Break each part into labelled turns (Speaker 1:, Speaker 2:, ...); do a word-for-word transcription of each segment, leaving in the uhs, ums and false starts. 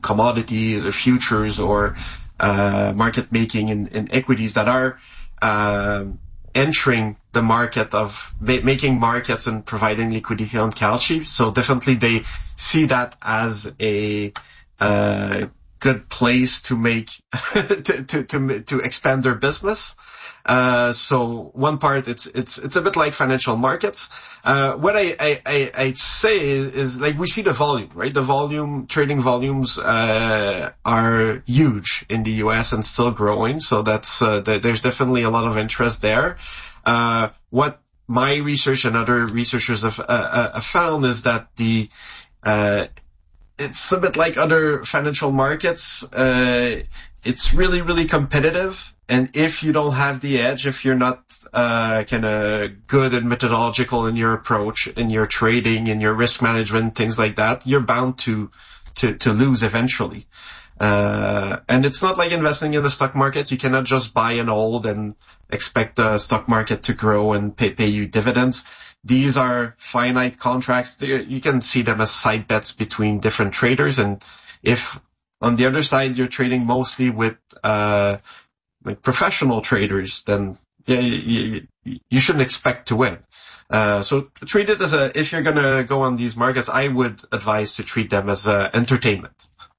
Speaker 1: commodities or futures or uh market making in, in equities that are uh, entering the market of ma- making markets and providing liquidity on Kalshi. So definitely they see that as a uh good place to make to, to to to expand their business. Uh so one part, it's it's it's a bit like financial markets. Uh what I I I I'd say is, is like we see the volume, right? The volume trading volumes uh are huge in the U S and still growing. So that's uh, the, there's definitely a lot of interest there. Uh what my research and other researchers have uh, uh, found is that the uh it's a bit like other financial markets. Uh, it's really, really competitive. And if you don't have the edge, if you're not, uh, kind of good and methodological in your approach, in your trading, in your risk management, things like that, you're bound to, to, to lose eventually. Uh, and it's not like investing in the stock market. You cannot just buy and hold and expect the stock market to grow and pay, pay you dividends. These are finite contracts. You can see them as side bets between different traders. And if on the other side you're trading mostly with uh like professional traders, then yeah, you, you, you shouldn't expect to win. Uh so treat it as a, if you're gonna go on these markets, I would advise to treat them as uh, entertainment.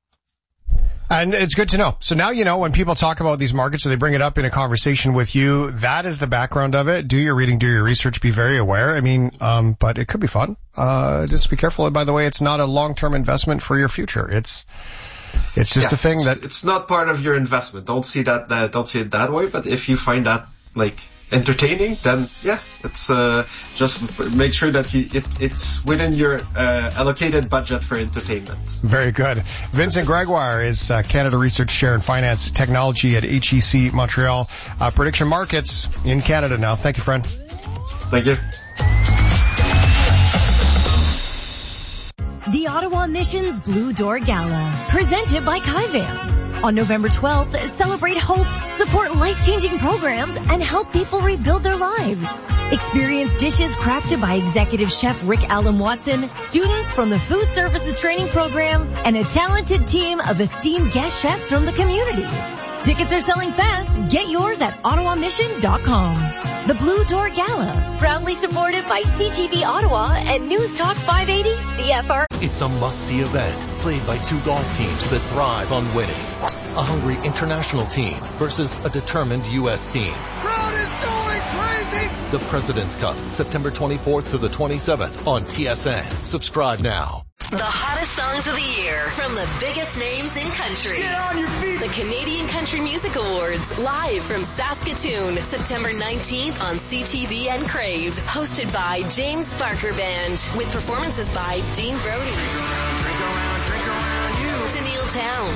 Speaker 2: And it's good to know. So now you know when people talk about these markets, so they bring it up in a conversation with you, that is the background of it. Do your reading, do your research, be very aware. I mean, um, but it could be fun. Uh, just be careful. And by the way, it's not a long-term investment for your future. It's, it's just
Speaker 1: yeah,
Speaker 2: a thing that...
Speaker 1: It's not part of your investment. Don't see that, uh, don't see it that way. But if you find that, like, entertaining, then yeah, it's uh just make sure that you, it, it's within your uh, allocated budget for entertainment.
Speaker 2: Very good. Vincent Gregoire is uh, Canada Research Chair in Finance Technology at H E C Montreal. Uh, prediction markets in Canada now. Thank you, friend.
Speaker 1: Thank you.
Speaker 3: The Ottawa Mission's Blue Door Gala, presented by Kaivan. On November twelfth, celebrate hope, support life-changing programs, and help people rebuild their lives. Experience dishes crafted by Executive Chef Rick Allen Watson, students from the Food Services Training Program, and a talented team of esteemed guest chefs from the community. Tickets are selling fast. Get yours at ottawa mission dot com. The Blue Door Gala, proudly supported by C T V Ottawa and News Talk five eighty C F R.
Speaker 4: It's a must-see event played by two golf teams that thrive on winning. A hungry international team versus a determined U S team.
Speaker 5: Crowd is going crazy!
Speaker 4: The President's Cup, September twenty-fourth to the twenty-seventh on T S N. Subscribe now.
Speaker 6: The hottest songs of the year from the biggest names in country.
Speaker 5: Get on your feet!
Speaker 6: The Canadian Country Music Awards, live from Saskatoon, September nineteenth on C T V and Crave. Hosted by James Barker Band, with performances by Dean Brody,
Speaker 5: Drink around, drink around, drink around you.
Speaker 6: Tennille Town,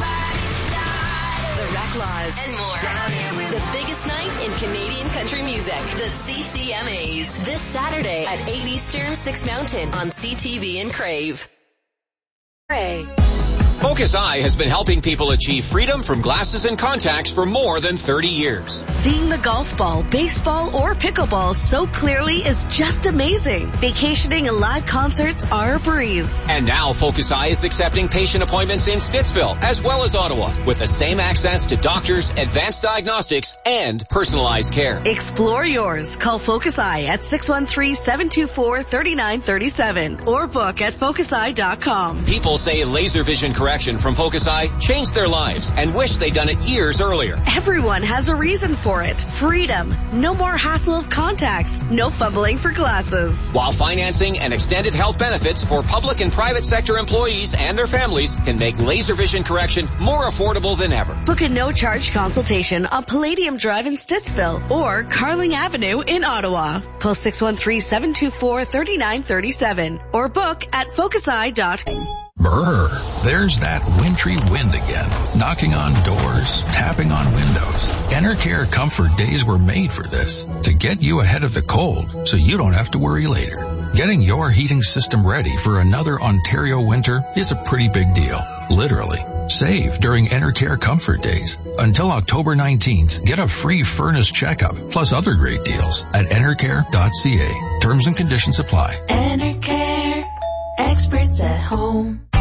Speaker 6: The Reclaws, and more. The biggest night in Canadian country music, the C C M As. This Saturday at eight Eastern, six Mountain on C T V and Crave. Ray.
Speaker 7: Focus Eye has been helping people achieve freedom from glasses and contacts for more than thirty years.
Speaker 8: Seeing the golf ball, baseball, or pickleball so clearly is just amazing. Vacationing and live concerts are a breeze.
Speaker 7: And now Focus Eye is accepting patient appointments in Stittsville as well as Ottawa with the same access to doctors, advanced diagnostics, and personalized care.
Speaker 8: Explore yours. Call Focus Eye at six one three, seven two four, three nine three seven or book at focus eye dot com.
Speaker 7: People say laser vision correction from Focus Eye changed their lives and wish they'd done it years earlier.
Speaker 8: Everyone has a reason for it. Freedom. No more hassle of contacts. No fumbling for glasses.
Speaker 7: While financing and extended health benefits for public and private sector employees and their families can make laser vision correction more affordable than ever.
Speaker 8: Book a no-charge consultation on Palladium Drive in Stittsville or Carling Avenue in Ottawa. Call six one three, seven two four, three nine three seven or book at focus eye dot com.
Speaker 9: Brr, there's that wintry wind again, knocking on doors, tapping on windows. Enercare Comfort Days were made for this, to get you ahead of the cold so you don't have to worry later. Getting your heating system ready for another Ontario winter is a pretty big deal, literally. Save during Enercare Comfort Days. Until October nineteenth, get a free furnace checkup, plus other great deals at enercare dot c a. Terms and conditions apply.
Speaker 10: Enercare, experts at home.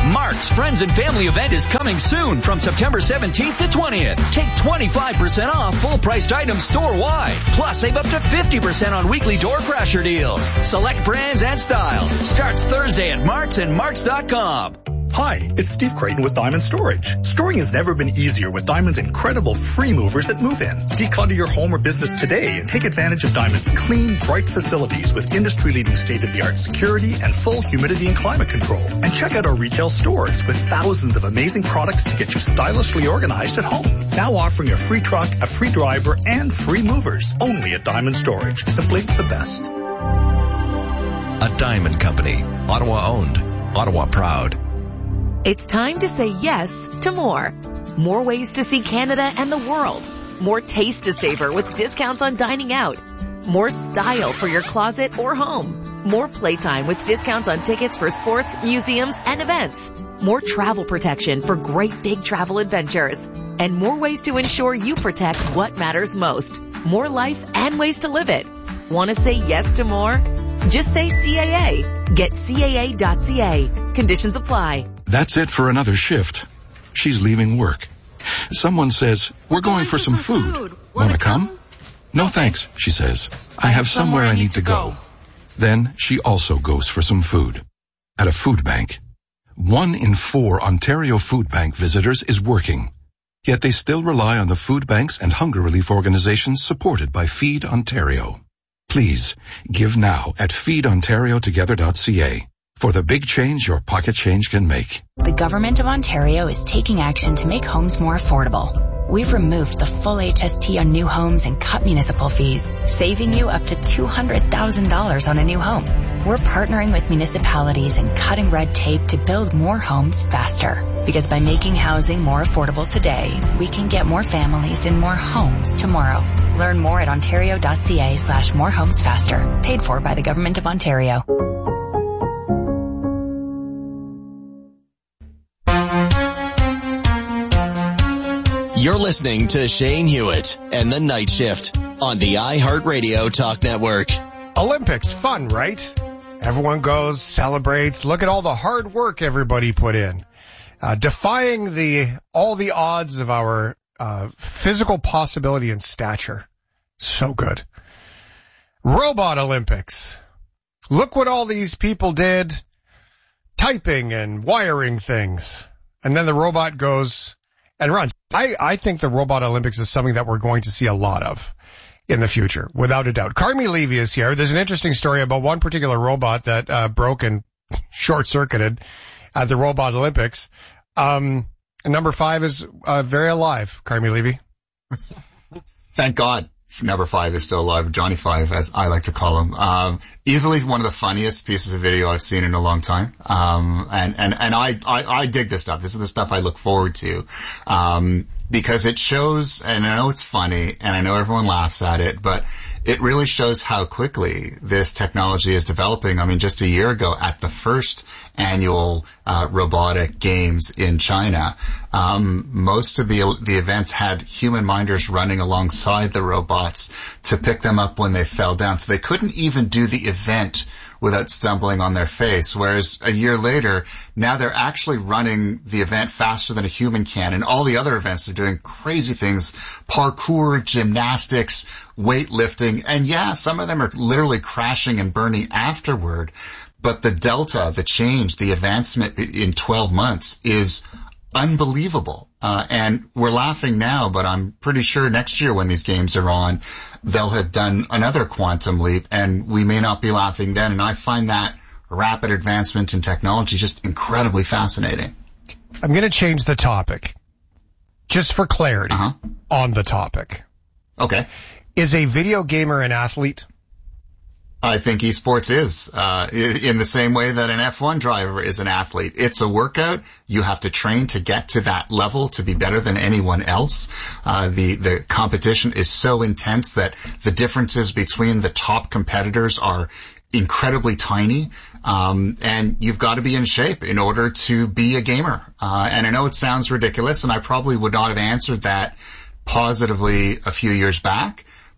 Speaker 10: Mark's Friends and Family event is coming soon from September seventeenth to twentieth. Take twenty-five percent off full-priced items store-wide. Plus, save up to fifty percent on weekly door crasher deals. Select brands and styles. Starts Thursday at Mark's and Marks dot com.
Speaker 11: Hi, it's Steve Creighton with Diamond Storage. Storing has never been easier with Diamond's incredible free movers that move in. Declutter your home or business today and take advantage of Diamond's clean, bright facilities with industry-leading state-of-the-art security and full humidity and climate control. And check out our retail stores with thousands of amazing products to get you stylishly organized at home. Now offering a free truck, a free driver, and free movers. Only at Diamond Storage. Simply the best.
Speaker 12: A Diamond Company. Ottawa owned. Ottawa proud.
Speaker 13: It's time to say yes to more. More ways to see Canada and the world. More taste to savor with discounts on dining out. More style for your closet or home. More playtime with discounts on tickets for sports, museums, and events. More travel protection for great big travel adventures. And more ways to ensure you protect what matters most. More life and ways to live it. Want to say yes to more? Just say C A A. Get C A A dot C A. Conditions apply.
Speaker 9: That's it for another shift. She's leaving work. Someone says, we're going for some food. Want to come? No thanks, she says. I have somewhere I need to go. Then she also goes for some food. At a food bank. One in four Ontario Food Bank visitors is working. Yet they still rely on the food banks and hunger relief organizations supported by Feed Ontario. Please, give now at feed ontario together dot c a. For the big change your pocket change can make.
Speaker 14: The Government of Ontario is taking action to make homes more affordable. We've removed the full H S T on new homes and cut municipal fees, saving you up to two hundred thousand dollars on a new home. We're partnering with municipalities and cutting red tape to build more homes faster. Because by making housing more affordable today, we can get more families in more homes tomorrow. Learn more at ontario dot c a slash more homes faster. Paid for by the Government of Ontario.
Speaker 15: You're listening to Shane Hewitt and the Night Shift on the iHeartRadio Talk Network.
Speaker 2: Olympics, fun, right? Everyone goes, celebrates. Look at all the hard work everybody put in. Uh, defying the, all the odds of our, uh, physical possibility and stature. So good. Robot Olympics. Look what all these people did. Typing and wiring things. And then the robot goes and runs. I, I think the Robot Olympics is something that we're going to see a lot of in the future, without a doubt. Carmi Levy is here. There's an interesting story about one particular robot that uh, broke and short-circuited at the Robot Olympics. Um, number five is uh, very alive, Carmi Levy.
Speaker 16: Thank God. Number five is still alive, Johnny Five, as I like to call him. Um, easily one of the funniest pieces of video I've seen in a long time. Um, and, and, and I, I, I dig this stuff. This is the stuff I look forward to. Um, because it shows, and I know it's funny, and I know everyone laughs at it, but it really shows how quickly this technology is developing. I mean, just a year ago at the first annual uh, robotic games in China, um, most of the the events had human minders running alongside the robots to pick them up when they fell down. So they couldn't even do the event without stumbling on their face. Whereas a year later, now they're actually running the event faster than a human can. And all the other events are doing crazy things, parkour, gymnastics, weightlifting. And yeah, some of them are literally crashing and burning afterward. But the delta, the change, the advancement in twelve months is unbelievable. Uh, and we're laughing now, but I'm pretty sure next year when these games are on, they'll have done another quantum leap, and we may not be laughing then. And I find that rapid advancement in technology just incredibly fascinating.
Speaker 2: I'm going to change the topic, just for clarity
Speaker 16: uh-huh.
Speaker 2: on the topic.
Speaker 16: Okay.
Speaker 2: Is a video gamer an athlete?
Speaker 16: I think esports is, uh, in the same way that an F one driver is an athlete. It's a workout. You have to train to get to that level to be better than anyone else. Uh, the, the competition is so intense that the differences between the top competitors are incredibly tiny. Um, and you've got to be in shape in order to be a gamer. Uh, and I know it sounds ridiculous, and I probably would not have answered that positively a few years back.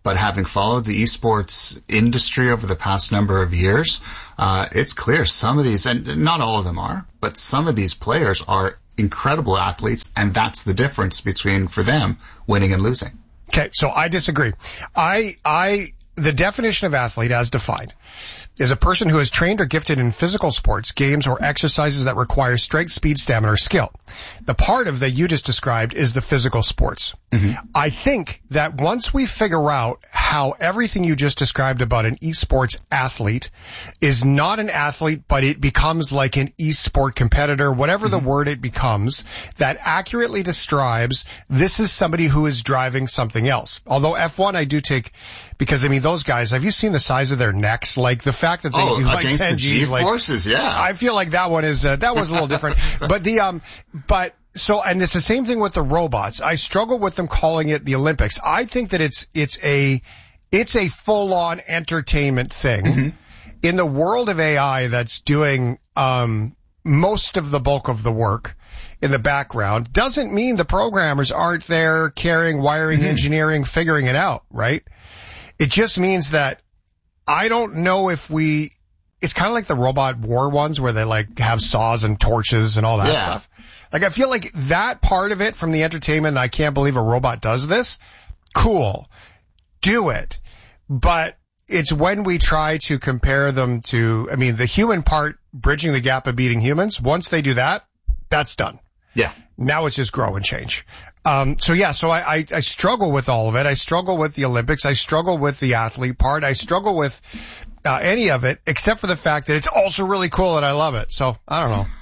Speaker 16: but having followed the esports industry over the past number of years, uh, it's clear some of these, and not all of them are, but some of these players are incredible athletes, and that's the difference between, for them, winning and losing.
Speaker 2: Okay, so I disagree. I, I, the definition of athlete as defined is a person who is trained or gifted in physical sports, games, or exercises that require strength, speed, stamina, or skill. The part of that you just described is the physical sports. Mm-hmm. I think that once we figure out how everything you just described about an esports athlete is not an athlete, but it becomes like an esport competitor, whatever mm-hmm. the word it becomes, that accurately describes this is somebody who is driving something else. Although F one I do take, because I mean those guys, have you seen the size of their necks? Like the fact that they
Speaker 16: oh,
Speaker 2: do like
Speaker 16: against
Speaker 2: ten
Speaker 16: the
Speaker 2: G's, like
Speaker 16: G-forces, yeah.
Speaker 2: I feel like that one is uh, that was a little different. But the um, but so and it's the same thing with the robots. I struggle with them calling it the Olympics. I think that it's it's a it's a full on entertainment thing mm-hmm. in the world of A I that's doing um most of the bulk of the work in the background. Doesn't mean the programmers aren't there carrying, wiring, mm-hmm. engineering, figuring it out, right? It just means that I don't know if we, it's kind of like the robot war ones where they like have saws and torches and all that
Speaker 16: yeah.
Speaker 2: stuff. Like I feel like that part of it from the entertainment, I can't believe a robot does this. Cool. Do it. But it's when we try to compare them to, I mean, the human part, bridging the gap of beating humans, once they do that, that's done.
Speaker 16: Yeah.
Speaker 2: Now it's just grow and change. Um, so yeah, so I, I, I struggle with all of it. I struggle with the Olympics. I struggle with the athlete part. I struggle with, uh, any of it except for the fact that it's also really cool and I love it. So I don't know.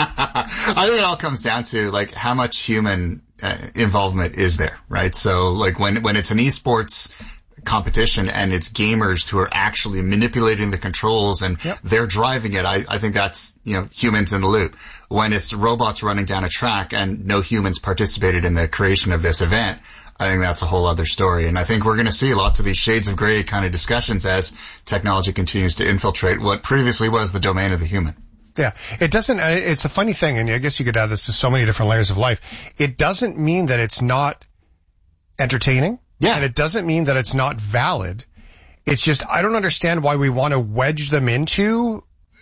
Speaker 16: I think it all comes down to like how much human uh, involvement is there, right? So like when, when it's an esports competition and it's gamers who are actually manipulating the controls and yep. they're driving it, I, I think that's, you know, humans in the loop. When it's robots running down a track and no humans participated in the creation of this event, I think that's a whole other story. And I think we're going to see lots of these shades of gray kind of discussions as technology continues to infiltrate what previously was the domain of the human.
Speaker 2: Yeah, it doesn't, it's a funny thing, and I guess you could add this to so many different layers of life. It doesn't mean that it's not entertaining.
Speaker 16: Yeah.
Speaker 2: And it doesn't mean that it's not valid. It's just, I don't understand why we want to wedge them into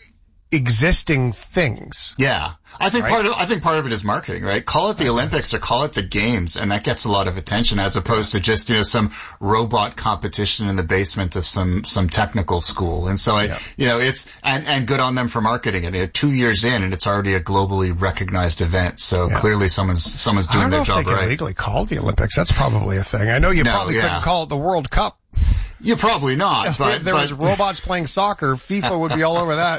Speaker 2: existing things.
Speaker 16: Yeah. I think
Speaker 2: right?
Speaker 16: part of, I think part of it is marketing, right? Call it the Olympics or call it the games, and that gets a lot of attention as opposed to just, you know, some robot competition in the basement of some, some technical school. And so I, yeah. you know, it's, and, and good on them for marketing it. You know, two years in and it's already a globally recognized event. So yeah. clearly someone's, someone's doing their job right. I don't know if they can
Speaker 2: legally call it the Olympics. That's probably a thing. I know you
Speaker 16: no,
Speaker 2: probably
Speaker 16: yeah.
Speaker 2: couldn't call it the World Cup.
Speaker 16: You're probably not.
Speaker 2: If
Speaker 16: but,
Speaker 2: there
Speaker 16: but,
Speaker 2: was robots playing soccer, FIFA would be all over that.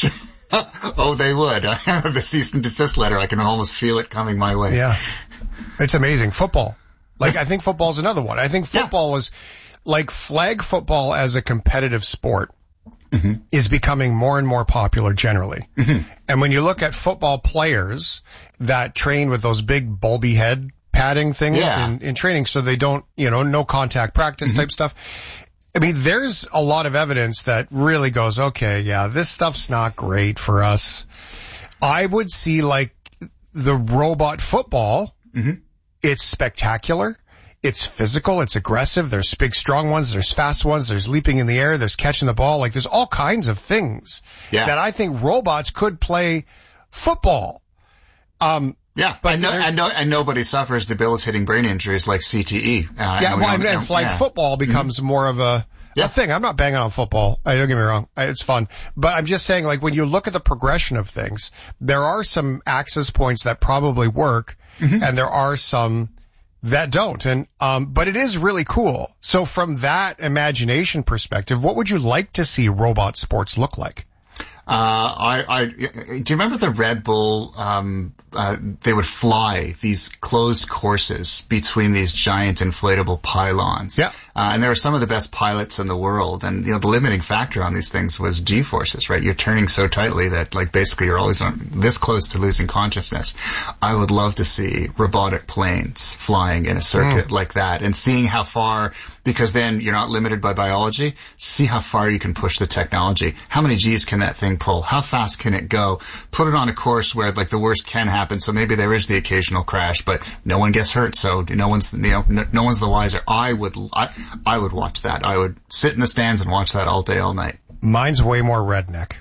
Speaker 16: Oh, they would. The cease and desist letter, I can almost feel it coming my way.
Speaker 2: Yeah. It's amazing. Football. Like, I think football's another one. I think football yeah. is, like, flag football as a competitive sport mm-hmm. is becoming more and more popular generally. Mm-hmm. And when you look at football players that train with those big bulby head padding things
Speaker 16: yeah.
Speaker 2: in, in training so they don't, you know, no contact practice mm-hmm. type stuff. I mean, there's a lot of evidence that really goes, okay, yeah, this stuff's not great for us. I would see like the robot football. Mm-hmm. It's spectacular. It's physical. It's aggressive. There's big, strong ones. There's fast ones. There's leaping in the air. There's catching the ball. Like there's all kinds of things yeah. that I think robots could play football. Um,
Speaker 16: Yeah, but and, no, and, no, and nobody suffers debilitating brain injuries like C T E. Uh,
Speaker 2: yeah,
Speaker 16: and
Speaker 2: well, and, and flag yeah. football becomes mm-hmm. more of a, yeah. a thing. I'm not banging on football. I, don't get me wrong. I, it's fun. But I'm just saying, like, when you look at the progression of things, there are some access points that probably work, mm-hmm. and there are some that don't. And, um, but it is really cool. So from that imagination perspective, what would you like to see robot sports look like?
Speaker 16: Uh, I, I, do you remember the Red Bull, um, uh, they would fly these closed courses between these giant inflatable pylons.
Speaker 2: Yeah.
Speaker 16: Uh, and there were some of the best pilots in the world. And, you know, the limiting factor on these things was G-forces, right? You're turning so tightly that, like, basically you're always on, this close to losing consciousness. I would love to see robotic planes flying in a circuit mm. like that and seeing how far, because then you're not limited by biology, see how far you can push the technology. How many G's can that thing swimming pool. How fast can it go? Put it on a course where like the worst can happen. So maybe there is the occasional crash, but no one gets hurt. So no one's, you know, no, no one's the wiser. I would, I, I would watch that. I would sit in the stands and watch that all day, all night.
Speaker 2: Mine's way more redneck.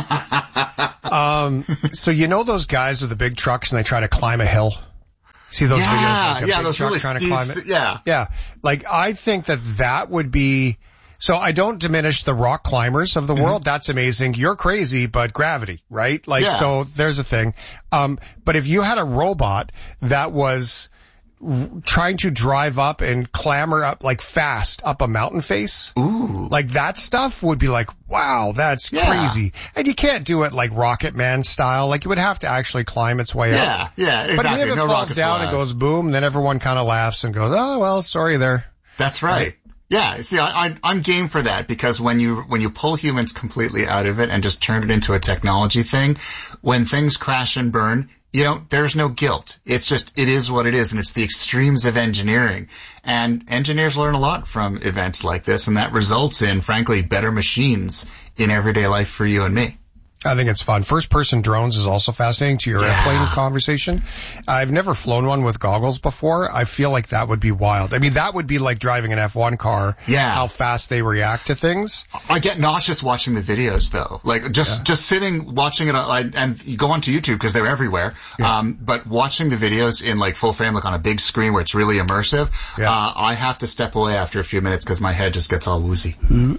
Speaker 2: um, so you know those guys with the big trucks and they try to climb a hill? See those
Speaker 16: yeah,
Speaker 2: videos? Like a
Speaker 16: yeah,
Speaker 2: big
Speaker 16: those
Speaker 2: truck
Speaker 16: really
Speaker 2: trying
Speaker 16: steep,
Speaker 2: to climb it?
Speaker 16: yeah.
Speaker 2: Yeah. Like, I think that that would be, so I don't diminish the rock climbers of the world. Mm-hmm. That's amazing. You're crazy, but gravity, right? Like,
Speaker 16: yeah.
Speaker 2: so there's a thing. Um, but if you had a robot that was trying to drive up and clamber up like fast up a mountain face.
Speaker 16: Ooh.
Speaker 2: Like that stuff would be like, wow, that's
Speaker 16: yeah.
Speaker 2: crazy. And you can't do it like Rocket Man style. Like you would have to actually climb its way
Speaker 16: yeah,
Speaker 2: up.
Speaker 16: Yeah, yeah, exactly.
Speaker 2: But if it
Speaker 16: no
Speaker 2: falls down
Speaker 16: allowed.
Speaker 2: and goes boom, then everyone kind of laughs and goes, oh, well, sorry there.
Speaker 16: That's right. right? Yeah, see, I, I, I'm game for that because when you, when you pull humans completely out of it and just turn it into a technology thing, when things crash and burn, you know, there's no guilt. It's just, it is what it is, and it's the extremes of engineering. And engineers learn a lot from events like this, and that results in, frankly, better machines in everyday life for you and me.
Speaker 2: I think it's fun. First-person drones is also fascinating to your
Speaker 16: yeah.
Speaker 2: airplane conversation. I've never flown one with goggles before. I feel like that would be wild. I mean, that would be like driving an F one car.
Speaker 16: Yeah.
Speaker 2: How fast they react to things.
Speaker 16: I get nauseous watching the videos, though. Like, just yeah. just sitting, watching it, uh, and you go onto YouTube because they're everywhere. Yeah. Um, but watching the videos in, like, full frame, like on a big screen where it's really immersive, yeah. uh, I have to step away after a few minutes because my head just gets all woozy.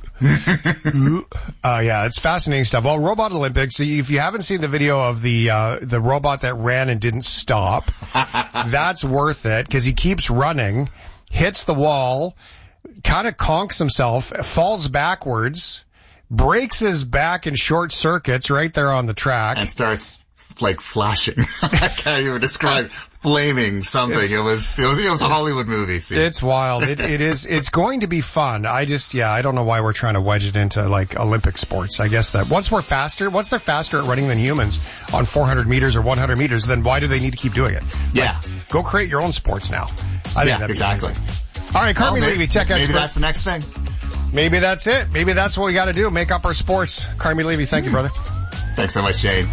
Speaker 2: uh, yeah, it's fascinating stuff. Well, Robot Olympics. If you haven't seen the video of the uh the robot that ran and didn't stop, that's worth it because he keeps running, hits the wall, kind of conks himself, falls backwards, breaks his back in short circuits right there on the track,
Speaker 16: and starts like flashing. I can't even describe flaming something. It was, it was, it was a Hollywood movie scene.
Speaker 2: It's wild. It, it is, it's going to be fun. I just, yeah, I don't know why we're trying to wedge it into like Olympic sports. I guess that once we're faster, once they're faster at running than humans on four hundred meters or one hundred meters, then why do they need to keep doing it?
Speaker 16: Yeah.
Speaker 2: Like, go create your own sports now. I think
Speaker 16: yeah,
Speaker 2: that'd
Speaker 16: exactly.
Speaker 2: be amazing. All right, Carmi
Speaker 16: well,
Speaker 2: Levy, tech
Speaker 16: maybe
Speaker 2: expert.
Speaker 16: Maybe that's the next thing.
Speaker 2: Maybe that's it. Maybe that's what we got to do. Make up our sports. Carmi Levy, thank mm. you, brother.
Speaker 16: Thanks so much, Shane.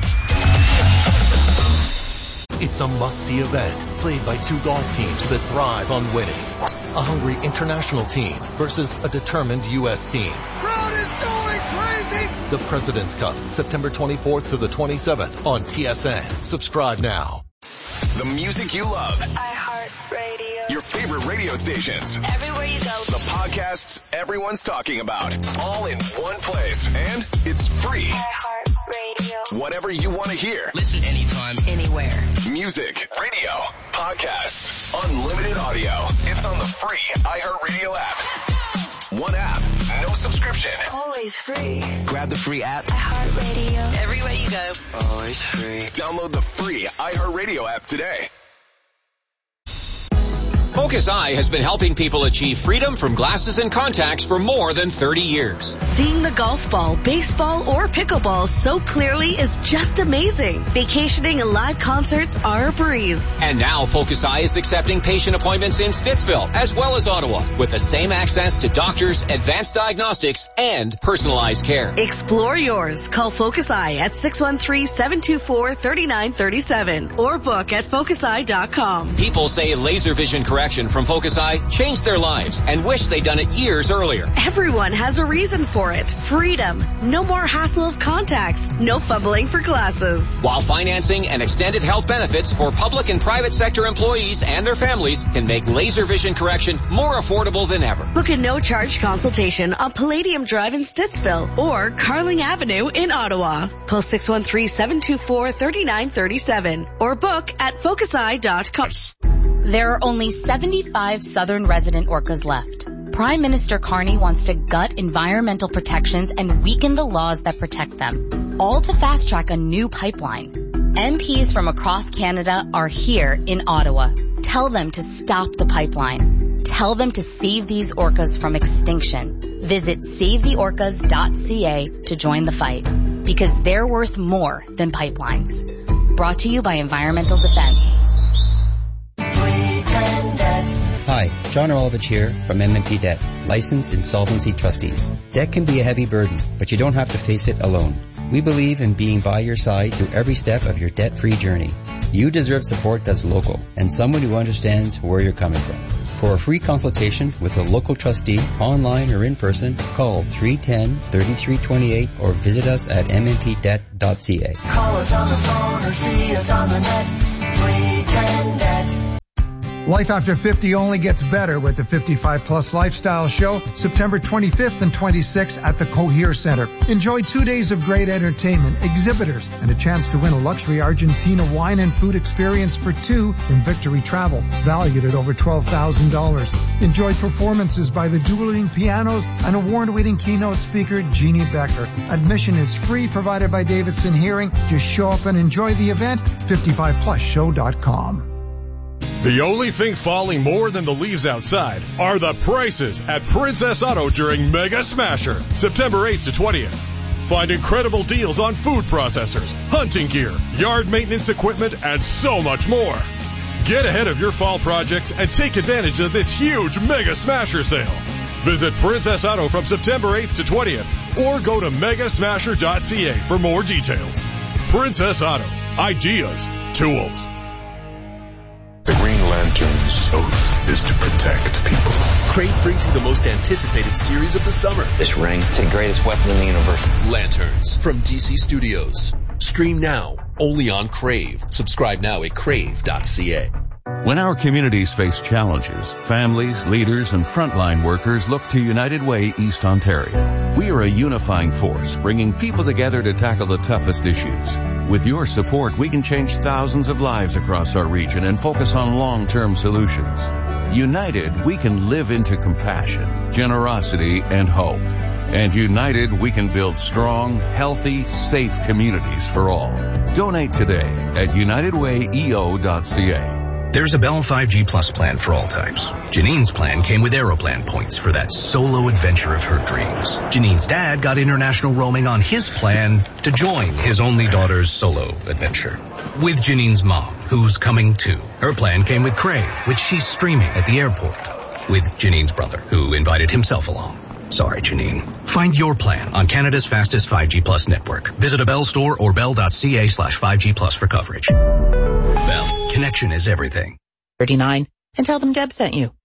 Speaker 4: It's a must-see event played by two golf teams that thrive on winning. A hungry international team versus a determined U S team.
Speaker 5: Crowd is going crazy!
Speaker 4: The President's Cup, September twenty-fourth to the twenty-seventh on T S N. Subscribe now.
Speaker 17: The music you love.
Speaker 18: iHeartRadio.
Speaker 17: Your favorite radio stations.
Speaker 18: Everywhere you go.
Speaker 17: The podcasts everyone's talking about. All in one place. And it's free.
Speaker 18: iHeartRadio.
Speaker 17: Whatever you want to hear.
Speaker 18: Listen anytime, anywhere.
Speaker 17: Music, radio, podcasts, unlimited audio. It's on the free iHeartRadio app. One app, no subscription.
Speaker 18: Always free.
Speaker 17: Grab the free app.
Speaker 18: iHeartRadio. Everywhere you go.
Speaker 17: Always free. Download the free iHeartRadio app today.
Speaker 7: Focus Eye has been helping people achieve freedom from glasses and contacts for more than thirty years.
Speaker 8: Seeing the golf ball, baseball, or pickleball so clearly is just amazing. Vacationing and live concerts are a breeze.
Speaker 7: And now Focus Eye is accepting patient appointments in Stittsville as well as Ottawa with the same access to doctors, advanced diagnostics, and personalized care.
Speaker 8: Explore yours. Call Focus Eye at six one three, seven two four, three nine three seven or book at focus eye dot com.
Speaker 7: People say laser vision correction from Focus Eye changed their lives and wish they'd done it years earlier.
Speaker 8: Everyone has a reason for it. Freedom. No more hassle of contacts. No fumbling for glasses.
Speaker 7: While financing and extended health benefits for public and private sector employees and their families can make laser vision correction more affordable than ever.
Speaker 8: Book a no-charge consultation on Palladium Drive in Stittsville or Carling Avenue in Ottawa. Call six one three, seven two four, three nine three seven or book at focus eye dot com.
Speaker 14: There are only seventy-five southern resident orcas left. Prime Minister Carney wants to gut environmental protections and weaken the laws that protect them, all to fast-track a new pipeline. M Ps from across Canada are here in Ottawa. Tell them to stop the pipeline. Tell them to save these orcas from extinction. Visit save the orcas dot c a to join the fight, because they're worth more than pipelines. Brought to you by Environmental Defense.
Speaker 19: Hi, John Rolovich here from M and P Debt, licensed insolvency trustees. Debt can be a heavy burden, but you don't have to face it alone. We believe in being by your side through every step of your debt-free journey. You deserve support that's local and someone who understands where you're coming from. For a free consultation with a local trustee, online or in person, call three one zero, three three two eight or visit us at m n p debt dot c a.
Speaker 5: Call us on the phone or see us on the net. three ten debt.
Speaker 20: Life after fifty only gets better with the fifty-five plus Lifestyle Show, September twenty-fifth and twenty-sixth at the Cohere Center. Enjoy two days of great entertainment, exhibitors, and a chance to win a luxury Argentina wine and food experience for two from Victory Travel, valued at over twelve thousand dollars. Enjoy performances by the dueling pianos and award-winning keynote speaker Jeannie Becker. Admission is free, provided by Davidson Hearing. Just show up and enjoy the event. fifty-five plus show dot com.
Speaker 21: The only thing falling more than the leaves outside are the prices at Princess Auto during Mega Smasher, September eighth to twentieth. Find incredible deals on food processors, hunting gear, yard maintenance equipment, and so much more. Get ahead of your fall projects and take advantage of this huge Mega Smasher sale. Visit Princess Auto from September eighth to twentieth or go to mega smasher dot c a for more details. Princess Auto. Ideas. Tools.
Speaker 22: The Green Lantern's oath is to protect people.
Speaker 23: Crave brings you the most anticipated series of the summer.
Speaker 24: This ring is the greatest weapon in the universe.
Speaker 23: Lanterns from D C Studios. Stream now, only on Crave. Subscribe now at crave dot c a.
Speaker 25: When our communities face challenges, families, leaders, and frontline workers look to United Way East Ontario. We are a unifying force, bringing people together to tackle the toughest issues. With your support, we can change thousands of lives across our region and focus on long-term solutions. United, we can live into compassion, generosity, and hope. And united, we can build strong, healthy, safe communities for all. Donate today at united way e o dot c a.
Speaker 26: There's a Bell five G Plus plan for all types. Janine's plan came with Aeroplan points for that solo adventure of her dreams. Janine's dad got international roaming on his plan to join his only daughter's solo adventure. With Janine's mom, who's coming too. Her plan came with Crave, which she's streaming at the airport. With Janine's brother, who invited himself along. Sorry, Janine. Find your plan on Canada's fastest five G Plus network. Visit a Bell store or bell dot c a slash five G plus for coverage. Bell. Connection is everything.
Speaker 27: thirty-nine and tell them Deb sent you.